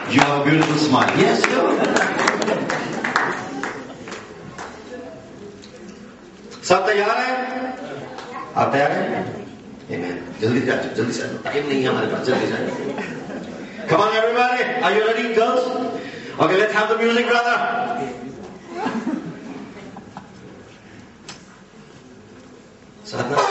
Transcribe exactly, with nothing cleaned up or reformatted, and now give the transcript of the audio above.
You have a beautiful smile. Yes, do. सब तैयार हैं? आप तैयार हैं? Amen. जल्दी से आइए, जल्दी से आइए. टाइम नहीं है हमारे पास, जल्दी से आइए. Come on, everybody. Are you ready, girls? Okay, let's have the music, brother. Sadhana.